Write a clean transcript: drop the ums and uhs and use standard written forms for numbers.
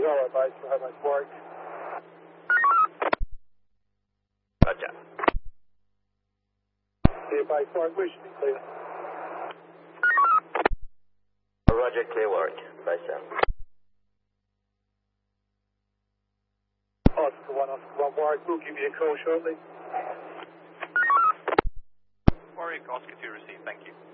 well advised for how much work. Roger. Be advised for wish to clear. Roger, clear work. Bye, Sam. Oscar 1, Warwick, we'll give you a call shortly. Warwick, Oscar 2 received, thank you.